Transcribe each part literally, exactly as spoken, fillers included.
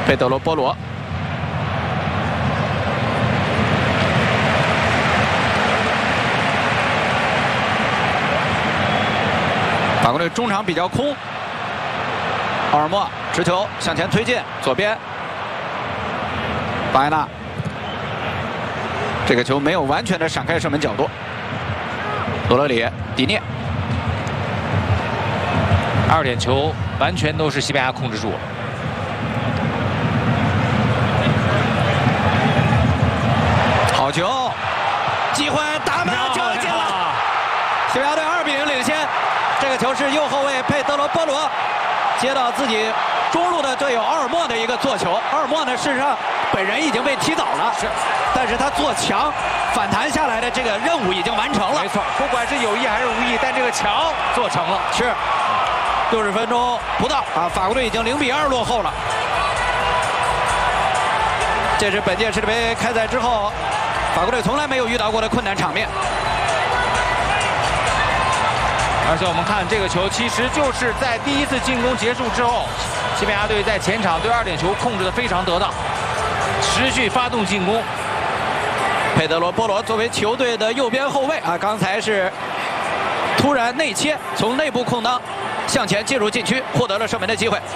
佩德罗·波罗。法国队中场比较空，奥尔莫持球向前推进，左边，巴埃纳，这个球没有完全的闪开射门角度。罗德里、迪涅， 二点球完全都是西班牙控制住了。 好球，机会打门就进了，西班牙队二比零领先。这个球是右后卫佩德罗·波罗接到自己中路的队友奥尔莫的一个做球。奥尔莫呢，事实上本人已经被踢倒了，是，但是他做墙反弹下来的这个任务已经完成了。 没错，不管是有意还是无意，但这个墙做成了。 是，六十分钟不到啊，法国队已经零比二落后了。这是本届世界杯开赛之后，法国队从来没有遇到过的困难场面。 而且我们看这个球，其实就是在第一次进攻结束之后，西班牙队在前场对二点球控制得非常得当，持续发动进攻。 佩德罗·波罗作为球队的右边后卫啊，刚才是突然内切，从内部空当向前进入禁区，获得了射门的机会。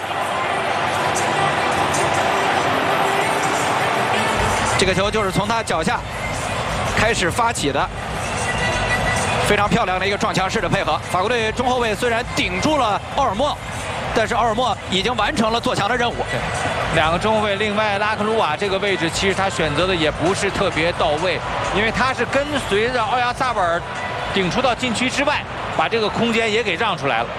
这个球就是从他脚下开始发起的。非常漂亮的一个撞墙式的配合。法国队中后卫虽然顶住了奥尔莫，但是奥尔莫已经完成了做墙的任务。 对，两个中后卫，另外拉克鲁瓦这个位置，其实他选择的也不是特别到位，因为他是跟随着奥亚萨布尔顶出到禁区之外，把这个空间也给让出来了。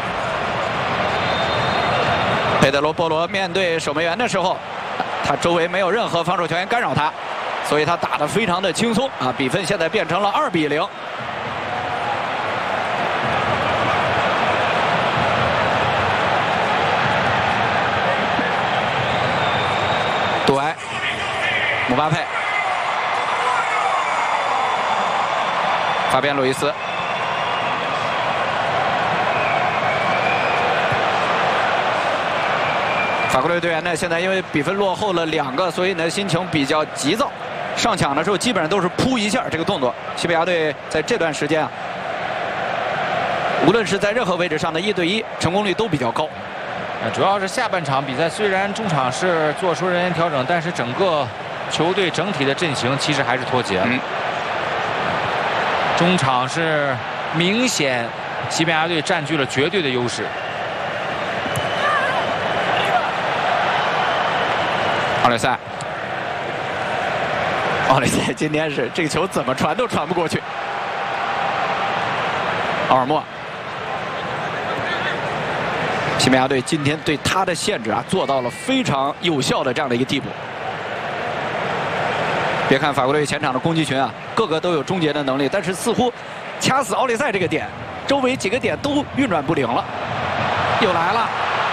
佩德罗·波罗面对守门员的时候，他周围没有任何防守球员干扰他，所以他打得非常的轻松啊！比分现在变成了二比零。杜埃、姆巴佩、法边·路易斯、法国队队员呢，现在因为比分落后了两个，所以呢心情比较急躁。上抢的时候基本上都是扑一下这个动作。西班牙队在这段时间啊，无论是在任何位置上的一对一成功率都比较高。 主要是下半场比赛，虽然中场是做出人员调整，但是整个球队整体的阵型其实还是脱节了。嗯、中场是明显西班牙队占据了绝对的优势。 奥雷塞，奥雷塞今天是这个球怎么传都传不过去。奥尔莫。西班牙队今天对他的限制啊，做到了非常有效的这样的一个地步。别看法国队前场的攻击群啊，个个都有终结的能力，但是似乎掐死奥利塞这个点，周围几个点都运转不灵了。又来了，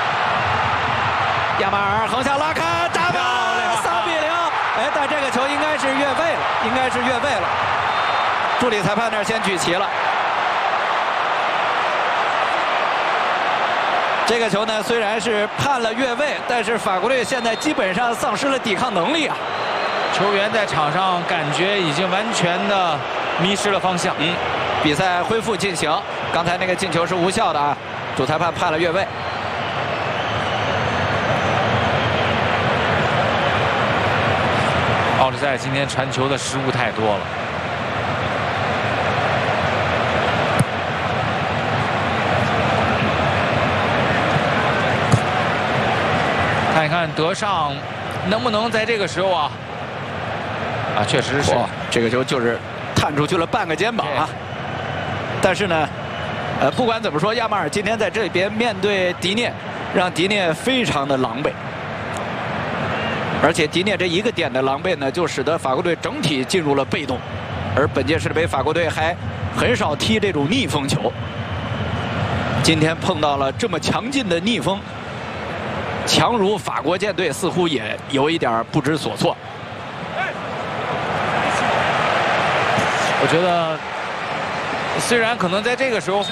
亚马尔横向拉开，打门，三比零。哎，但这个球应该是越位了，应该是越位了。助理裁判那儿先举旗了。这个球呢，虽然是判了越位，但是法国队现在基本上丧失了抵抗能力啊。 球员在场上感觉已经完全的迷失了方向。 嗯，比赛恢复进行，刚才那个进球是无效的啊，主裁判判了越位。 奥利塞今天传球的失误太多了。看一看德尚能不能在这个时候啊，啊，确实是这个球就是探出去了半个肩膀啊。但是呢，呃，不管怎么说，亚马尔今天在这边面对迪涅，让迪涅非常的狼狈。而且迪涅这一个点的狼狈呢，就使得法国队整体进入了被动。而本届世界杯法国队还很少踢这种逆风球，今天碰到了这么强劲的逆风。强如法国舰队，似乎也有一点不知所措。 我觉得，虽然可能在这个时候。